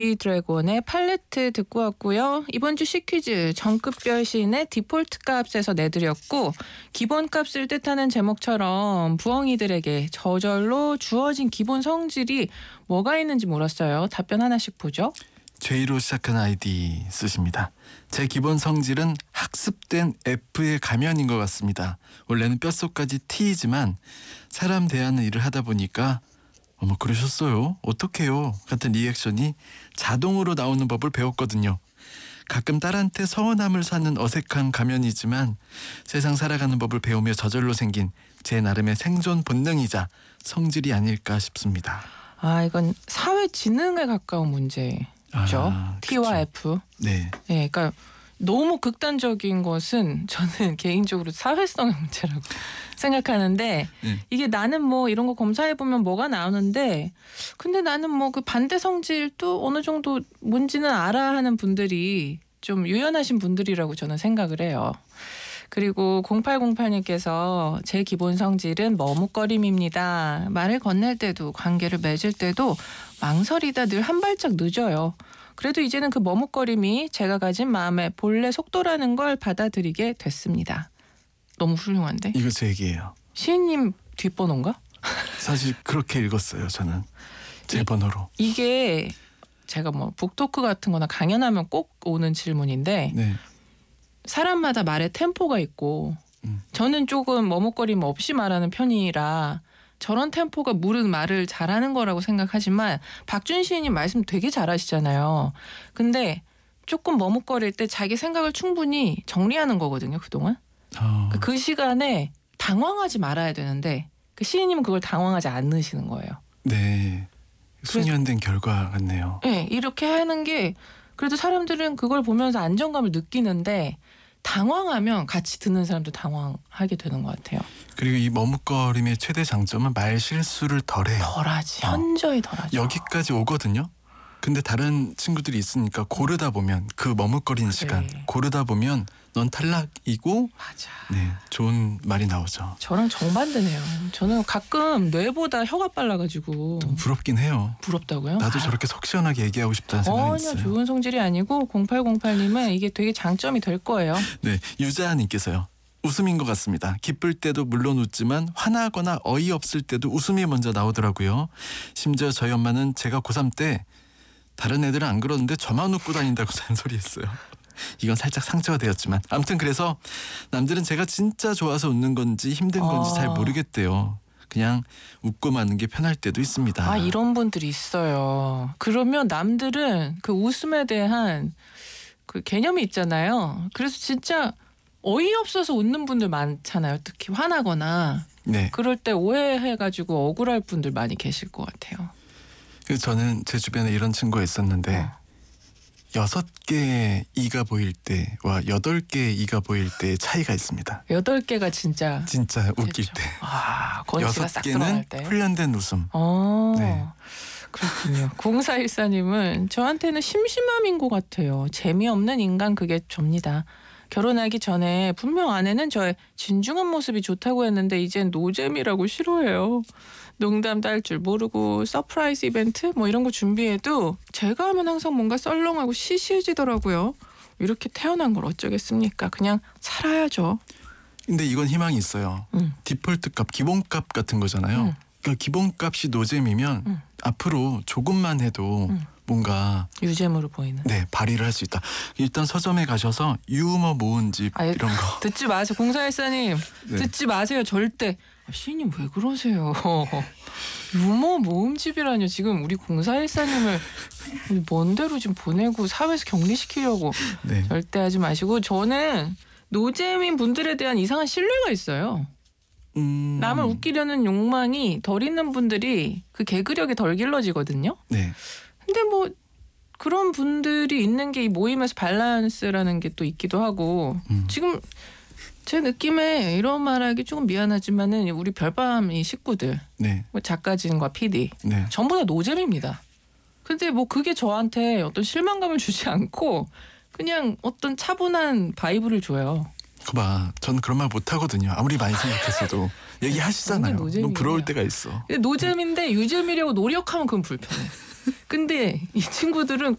드래곤의 팔레트 듣고 왔고요. 이번 주 C퀴즈 정급별 시인의 디폴트 값에서 내드렸고 기본값을 뜻하는 제목처럼 부엉이들에게 저절로 주어진 기본 성질이 뭐가 있는지 물었어요. 답변 하나씩 보죠. J로 시작한 아이디 쓰십니다. 제 기본 성질은 학습된 F의 가면인 것 같습니다. 원래는 뼛속까지 T이지만 사람 대하는 일을 하다 보니까 어머 그러셨어요? 어떡해요? 같은 리액션이 자동으로 나오는 법을 배웠거든요. 가끔 딸한테 서운함을 사는 어색한 가면이지만 세상 살아가는 법을 배우며 저절로 생긴 제 나름의 생존 본능이자 성질이 아닐까 싶습니다. 이건 사회 지능에 가까운 문제죠. T와 F. 네. 네, 그러니까 너무 극단적인 것은 저는 개인적으로 사회성의 문제라고 생각하는데 이게 나는 뭐 이런 거 검사해보면 뭐가 나오는데 근데 나는 뭐 그 반대 성질도 어느 정도 뭔지는 알아 하는 분들이 좀 유연하신 분들이라고 저는 생각을 해요. 그리고 0808님께서 제 기본 성질은 머뭇거림입니다. 말을 건넬 때도 관계를 맺을 때도 망설이다 늘 한 발짝 늦어요. 그래도 이제는 그 머뭇거림이 제가 가진 마음의 본래 속도라는 걸 받아들이게 됐습니다. 너무 훌륭한데? 이거 제 얘기예요. 시인님 뒷번호인가? 사실 그렇게 읽었어요. 저는 제 번호로. 이게 제가 뭐 북토크 같은 거나 강연하면 꼭 오는 질문인데 네. 사람마다 말의 템포가 있고 저는 조금 머뭇거림 없이 말하는 편이라 저런 템포가 물은 말을 잘하는 거라고 생각하지만 박준 시인님 말씀 되게 잘하시잖아요. 근데 조금 머뭇거릴 때 자기 생각을 충분히 정리하는 거거든요. 그동안. 그 시간에 당황하지 말아야 되는데 그 시인님은 그걸 당황하지 않으시는 거예요. 네. 숙련된 결과 같네요. 네. 이렇게 하는 게 그래도 사람들은 그걸 보면서 안정감을 느끼는데 당황하면 같이 듣는 사람도 당황하게 되는 것 같아요. 그리고 이 머뭇거림의 최대 장점은 말 실수를 덜해요. 덜하지. 현저히 덜하죠. 여기까지 오거든요. 근데 다른 친구들이 있으니까 고르다 보면 그 머뭇거리는 시간 고르다 보면 넌 탈락이고 맞아. 네, 좋은 말이 나오죠. 저랑 정반대네요. 저는 가끔 뇌보다 혀가 빨라가지고 좀 부럽긴 해요. 부럽다고요? 나도 저렇게 속 시원하게 얘기하고 싶다는 생각이 있어요. 전혀 좋은 성질이 아니고 0808님은 이게 되게 장점이 될 거예요. 네, 유자님께서요. 웃음인 것 같습니다. 기쁠 때도 물론 웃지만 화나거나 어이없을 때도 웃음이 먼저 나오더라고요. 심지어 저희 엄마는 제가 고3 때 다른 애들은 안 그러는데 저만 웃고 다닌다고 잔소리했어요. 이건 살짝 상처가 되었지만 아무튼 그래서 남들은 제가 진짜 좋아서 웃는 건지 힘든 건지 잘 모르겠대요. 그냥 웃고 마는 게 편할 때도 있습니다. 이런 분들이 있어요. 그러면 남들은 그 웃음에 대한 그 개념이 있잖아요. 그래서 진짜 어이없어서 웃는 분들 많잖아요. 특히 화나거나 네. 그럴 때 오해해가지고 억울할 분들 많이 계실 것 같아요. 그래서 저는 제 주변에 이런 친구가 있었는데 6개의 이가 보일 때와 8개의 이가 보일 때의 차이가 있습니다. 8개가 진짜 웃길 때. 건치가 싹 들어갈 6개는 때. 훈련된 웃음. 네. 그렇군요. 0414님은 저한테는 심심함인 것 같아요. 재미없는 인간 그게 접니다. 결혼하기 전에 분명 아내는 저의 진중한 모습이 좋다고 했는데 이젠 노잼이라고 싫어해요. 농담도 할 줄 모르고 서프라이즈 이벤트 뭐 이런 거 준비해도 제가 하면 항상 뭔가 썰렁하고 시시해지더라고요. 이렇게 태어난 걸 어쩌겠습니까? 그냥 살아야죠. 근데 이건 희망이 있어요. 디폴트 값, 기본값 같은 거잖아요. 그러니까 기본값이 노잼이면 앞으로 조금만 해도 뭔가 유잼으로 보이는. 네, 발휘를 할 수 있다. 일단 서점에 가셔서 유머 모음집 이런 거. 듣지 마세요. 0414님. 네. 듣지 마세요. 절대. 시인님 왜 그러세요. 유머 모음집이라뇨. 지금 우리 0414님을 먼 데로 지금 보내고 사회에서 격리시키려고. 네. 절대 하지 마시고 저는 노잼인 분들에 대한 이상한 신뢰가 있어요. 남을 웃기려는 욕망이 덜 있는 분들이 그 개그력이 덜 길러지거든요. 네. 근데 뭐 그런 분들이 있는 게 이 모임에서 밸런스라는 게 또 있기도 하고 지금 제 느낌에 이런 말하기 조금 미안하지만은 우리 별밤 이 식구들 네. 뭐 작가진과 PD 네. 전부 다 노잼입니다. 근데 뭐 그게 저한테 어떤 실망감을 주지 않고 그냥 어떤 차분한 바이브를 줘요. 그봐, 전 그런 말 못하거든요. 아무리 많이 생각했어도 얘기하시잖아요. 너무 부러울 때가 있어. 노잼인데 유잼이려고 노력하면 그건 불편해. 근데 이 친구들은